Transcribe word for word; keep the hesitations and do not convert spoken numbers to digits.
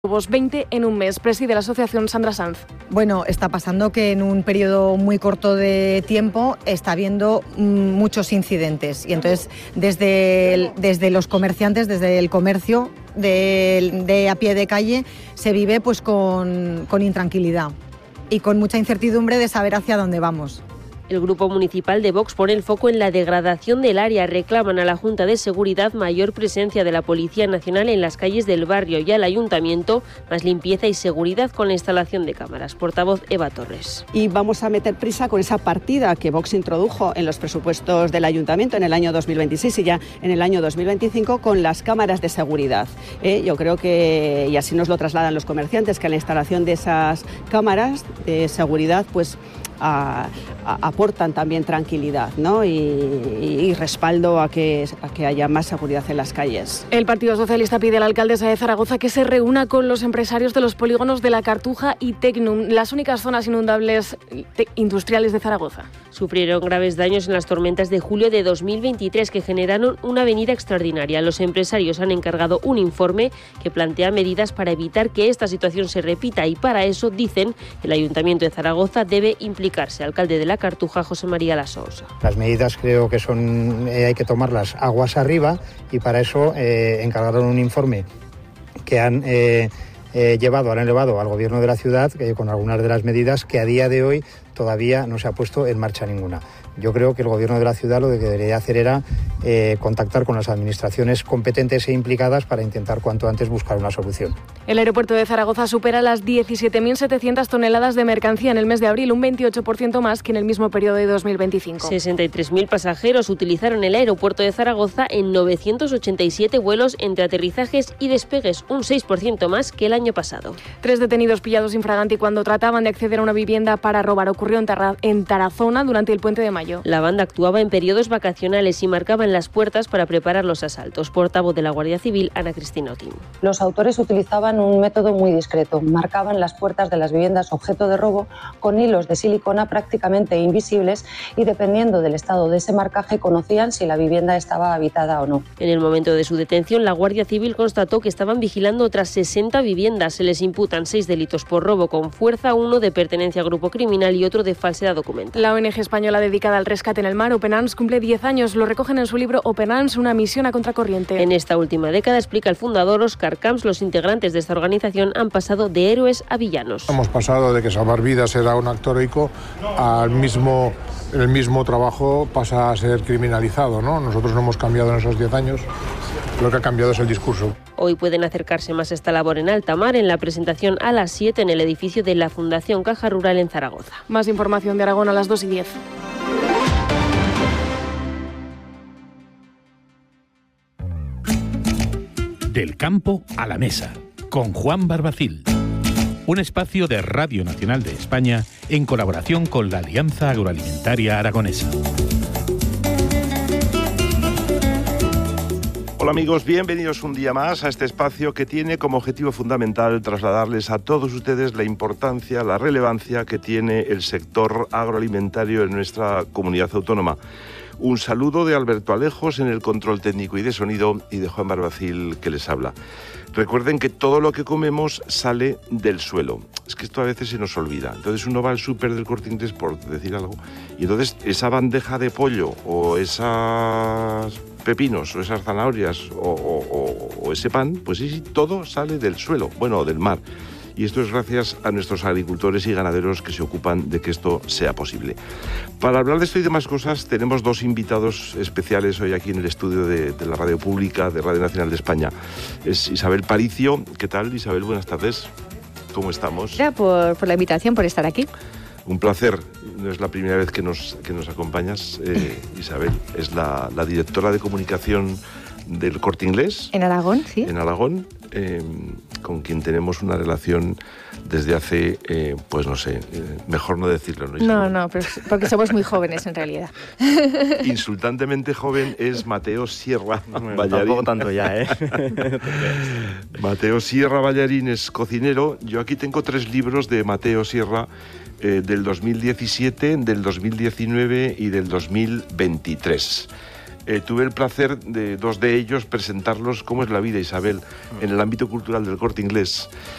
veinte en un mes. Preside la asociación Sandra Sanz. Bueno, está pasando que en un periodo muy corto de tiempo está habiendo mm, muchos incidentes y entonces desde, el, desde los comerciantes, desde el comercio de, de a pie de calle se vive pues con, con intranquilidad y con mucha incertidumbre de saber hacia dónde vamos. El Grupo Municipal de Vox pone el foco en la degradación del área. Reclaman a la Junta de Seguridad mayor presencia de la Policía Nacional en las calles del barrio y al Ayuntamiento más limpieza y seguridad con la instalación de cámaras. Portavoz Eva Torres. Y vamos a meter prisa con esa partida que Vox introdujo en los presupuestos del Ayuntamiento en el año dos mil veintiséis y ya en el año dos mil veinticinco con las cámaras de seguridad. Eh, yo creo que, y así nos lo trasladan los comerciantes, que la instalación de esas cámaras de seguridad pues A, a, aportan también tranquilidad, ¿no? y, y, y respaldo a que, a que haya más seguridad en las calles. El Partido Socialista pide a la alcaldesa de Zaragoza que se reúna con los empresarios de los polígonos de La Cartuja y Tecnum, las únicas zonas inundables industriales de Zaragoza. Sufrieron graves daños en las tormentas de julio de dos mil veintitrés que generaron una avenida extraordinaria. Los empresarios han encargado un informe que plantea medidas para evitar que esta situación se repita y para eso, dicen, el Ayuntamiento de Zaragoza debe implicar Alcalde de La Cartuja, José María Lasousa. Las medidas creo que son eh, hay que tomarlas aguas arriba y para eso eh, encargaron un informe que han eh, eh, llevado, han elevado al Gobierno de la ciudad eh, con algunas de las medidas que a día de hoy todavía no se ha puesto en marcha ninguna. Yo creo que el Gobierno de la ciudad lo que debería hacer era eh, contactar con las administraciones competentes e implicadas para intentar cuanto antes buscar una solución. El aeropuerto de Zaragoza supera las diecisiete mil setecientas toneladas de mercancía en el mes de abril, un veintiocho por ciento más que en el mismo periodo de dos mil veinticinco. sesenta y tres mil pasajeros utilizaron el aeropuerto de Zaragoza en novecientos ochenta y siete vuelos entre aterrizajes y despegues, un seis por ciento más que el año pasado. Tres detenidos pillados infraganti cuando trataban de acceder a una vivienda para robar. Ocurrió en, Tarra- en Tarazona durante el puente de mayo. La banda actuaba en periodos vacacionales y marcaban las puertas para preparar los asaltos. Portavoz de la Guardia Civil, Ana Cristina Otín. Los autores utilizaban un método muy discreto. Marcaban las puertas de las viviendas objeto de robo con hilos de silicona prácticamente invisibles y dependiendo del estado de ese marcaje conocían si la vivienda estaba habitada o no. En el momento de su detención, la Guardia Civil constató que estaban vigilando otras sesenta viviendas. Se les imputan seis delitos por robo con fuerza, uno de pertenencia a grupo criminal y otro de falsedad documental. La O N G española dedicada al rescate en el mar, Open Arms, cumple diez años. Lo recogen en su libro Open Arms, una misión a contracorriente. En esta última década, explica el fundador Óscar Camps, los integrantes de esta organización han pasado de héroes a villanos. Hemos pasado de que salvar vidas era un acto heroico al mismo, el mismo trabajo pasa a ser criminalizado, ¿no? Nosotros no hemos cambiado en esos diez años. Lo que ha cambiado es el discurso. Hoy pueden acercarse más a esta labor en alta mar en la presentación a las siete en el edificio de la Fundación Caja Rural en Zaragoza. Más información de Aragón a las dos y diez. Del campo a la mesa, con Juan Barbacil. Un espacio de Radio Nacional de España en colaboración con la Alianza Agroalimentaria Aragonesa. Hola amigos, bienvenidos un día más a este espacio que tiene como objetivo fundamental trasladarles a todos ustedes la importancia, la relevancia que tiene el sector agroalimentario en nuestra comunidad autónoma. Un saludo de Alberto Alejos en el control técnico y de sonido y de Juan Barbacil que les habla. Recuerden que todo lo que comemos sale del suelo. Es que esto a veces se nos olvida. Entonces uno va al súper del Corte Inglés, por decir algo, y entonces esa bandeja de pollo o esas pepinos o esas zanahorias o, o, o ese pan, pues sí, todo sale del suelo, bueno, del mar. Y esto es gracias a nuestros agricultores y ganaderos que se ocupan de que esto sea posible. Para hablar de esto y demás cosas, tenemos dos invitados especiales hoy aquí en el estudio de, de la Radio Pública, de Radio Nacional de España. Es Isabel Paricio. ¿Qué tal, Isabel? Buenas tardes. ¿Cómo estamos? Gracias por, por la invitación, por estar aquí. Un placer. No es la primera vez que nos, que nos acompañas, eh, Isabel. Es la, la directora de comunicación del Corte Inglés. En Aragón, sí. En Aragón, eh, con quien tenemos una relación desde hace, eh, pues no sé, eh, mejor no decirlo, ¿no? No, no, pero porque somos muy jóvenes en realidad. Insultantemente joven es Mateo Sierra bueno, Ballarín. Tampoco tanto ya, ¿eh? Mateo Sierra Ballarín es cocinero. Yo aquí tengo tres libros de Mateo Sierra, eh, del dos mil diecisiete, del dos mil diecinueve y del dos mil veintitrés. Eh, tuve el placer de dos de ellos presentarlos cómo es la vida, Isabel, en el ámbito cultural del Corte Inglés.